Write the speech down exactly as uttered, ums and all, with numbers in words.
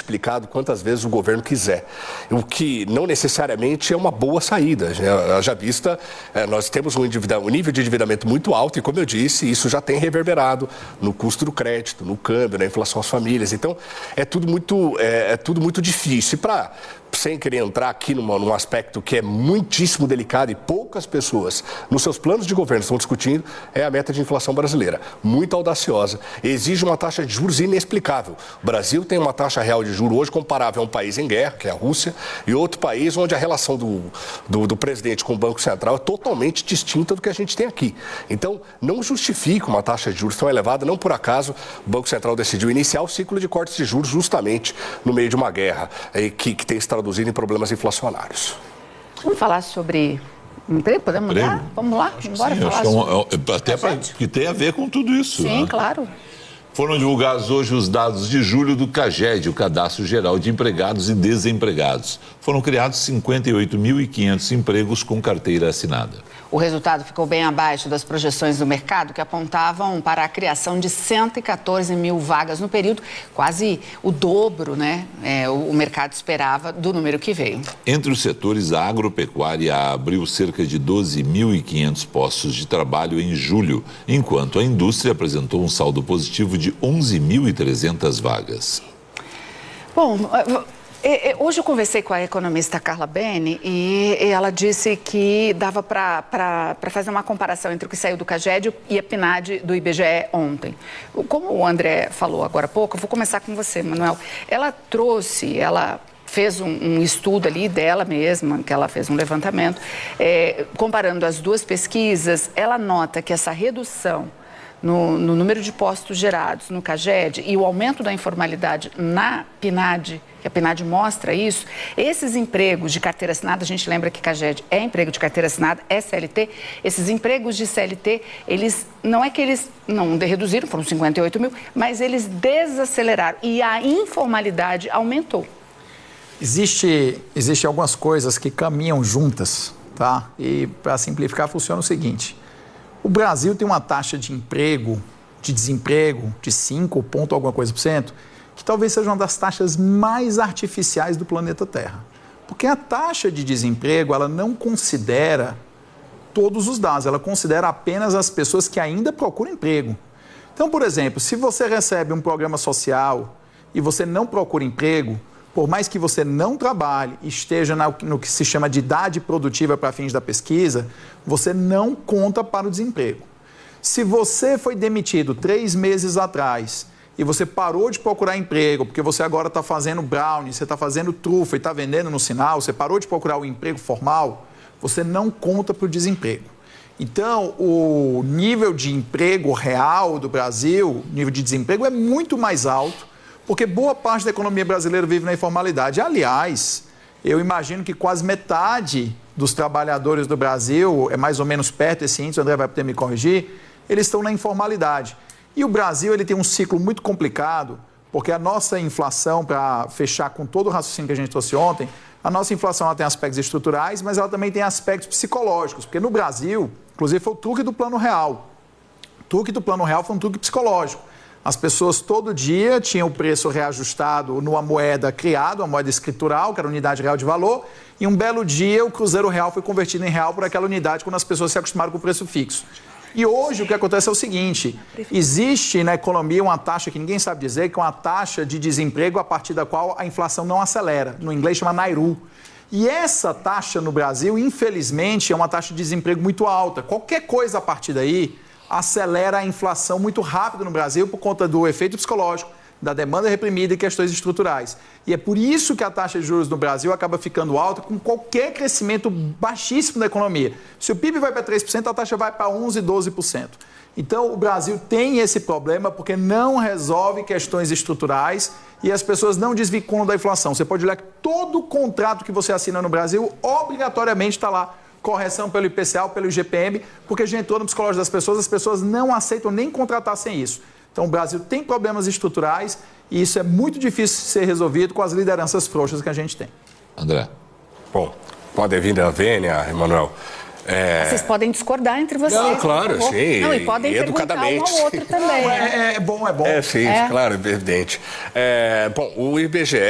multiplicado quantas vezes o governo quiser, o que não necessariamente é uma boa saída. Já vista, nós temos um, um nível de endividamento muito alto e, como eu disse, isso já tem reverberado no custo do crédito, no câmbio, na inflação às famílias. Então, é tudo muito, é, é tudo muito difícil. E para... sem querer entrar aqui numa, num aspecto que é muitíssimo delicado e poucas pessoas nos seus planos de governo estão discutindo, é a meta de inflação brasileira, muito audaciosa, exige uma taxa de juros inexplicável. O Brasil tem uma taxa real de juros hoje comparável a um país em guerra, que é a Rússia, e outro país onde a relação do, do, do presidente com o Banco Central é totalmente distinta do que a gente tem aqui. Então, não justifica uma taxa de juros tão elevada, não por acaso o Banco Central decidiu iniciar o ciclo de cortes de juros justamente no meio de uma guerra que, que tem estado traduzindo em problemas inflacionários. Vamos falar sobre emprego? Podemos mudar? Vamos lá? Acho Bora sim, falar acho sobre... é um, até pra, que tem a ver com tudo isso. Sim, né? claro. Foram divulgados hoje os dados de julho do CAGED, o Cadastro Geral de Empregados e Desempregados. Foram criados cinquenta e oito mil e quinhentos empregos com carteira assinada. O resultado ficou bem abaixo das projeções do mercado, que apontavam para a criação de cento e quatorze mil vagas no período, quase o dobro, né? É, o, o mercado esperava do número que veio. Entre os setores, a agropecuária abriu cerca de doze mil e quinhentos postos de trabalho em julho, enquanto a indústria apresentou um saldo positivo de onze mil e trezentas vagas. Bom... Hoje eu conversei com a economista Carla Bene e ela disse que dava para fazer uma comparação entre o que saiu do CAGED e a PNAD do I B G E ontem. Como o André falou agora há pouco, eu vou começar com você, Manuel. Ela trouxe, ela fez um, um estudo ali dela mesma, que ela fez um levantamento, é, comparando as duas pesquisas, ela nota que essa redução No, no número de postos gerados no CAGED e o aumento da informalidade na PNAD, que a PNAD mostra isso, esses empregos de carteira assinada, a gente lembra que CAGED é emprego de carteira assinada, é C L T, esses empregos de C L T, eles, não é que eles não reduziram, foram cinquenta e oito mil, mas eles desaceleraram e a informalidade aumentou. Existe, existe algumas coisas que caminham juntas, tá? E para simplificar, funciona o seguinte: o Brasil tem uma taxa de emprego, de desemprego, de cinco ponto alguma coisa por cento, que talvez seja uma das taxas mais artificiais do planeta Terra. Porque a taxa de desemprego, ela não considera todos os dados, ela considera apenas as pessoas que ainda procuram emprego. Então, por exemplo, se você recebe um programa social e você não procura emprego, por mais que você não trabalhe, esteja no que se chama de idade produtiva para fins da pesquisa, você não conta para o desemprego. Se você foi demitido três meses atrás e você parou de procurar emprego, porque você agora está fazendo brownie, você está fazendo trufa e está vendendo no sinal, você parou de procurar o emprego formal, você não conta para o desemprego. Então, o nível de emprego real do Brasil, nível de desemprego é muito mais alto, porque boa parte da economia brasileira vive na informalidade. Aliás, eu imagino que quase metade dos trabalhadores do Brasil, é mais ou menos perto desse índice, o André vai poder me corrigir, eles estão na informalidade. E o Brasil ele tem um ciclo muito complicado, porque a nossa inflação, para fechar com todo o raciocínio que a gente trouxe ontem, a nossa inflação ela tem aspectos estruturais, mas ela também tem aspectos psicológicos, porque no Brasil, inclusive foi o truque do Plano Real. O truque do Plano Real foi um truque psicológico. As pessoas todo dia tinham o preço reajustado numa moeda criada, uma moeda escritural, que era a unidade real de valor, e um belo dia o cruzeiro real foi convertido em real por aquela unidade quando as pessoas se acostumaram com o preço fixo. E hoje o que acontece é o seguinte: existe na economia uma taxa que ninguém sabe dizer, que é uma taxa de desemprego a partir da qual a inflação não acelera. No inglês chama Nairu. E essa taxa no Brasil, infelizmente, é uma taxa de desemprego muito alta. Qualquer coisa a partir daí acelera a inflação muito rápido no Brasil por conta do efeito psicológico, da demanda reprimida e questões estruturais. E é por isso que a taxa de juros no Brasil acaba ficando alta com qualquer crescimento baixíssimo da economia. Se o P I B vai para três por cento, a taxa vai para onze, doze por cento. Então, o Brasil tem esse problema porque não resolve questões estruturais e as pessoas não desvinculam da inflação. Você pode olhar que todo contrato que você assina no Brasil, obrigatoriamente está lá correção pelo I P C A ou pelo I G P M, porque já entrou no psicológico das pessoas, as pessoas não aceitam nem contratar sem isso. Então, o Brasil tem problemas estruturais e isso é muito difícil de ser resolvido com as lideranças frouxas que a gente tem. André. Bom, pode vir da Vênia, Emanuel. É... Vocês podem discordar entre vocês. Não, claro, sim. Não, e podem perguntar um ao outro também. É, é bom, é bom. É, sim, é. claro, evidente. É, bom, o I B G E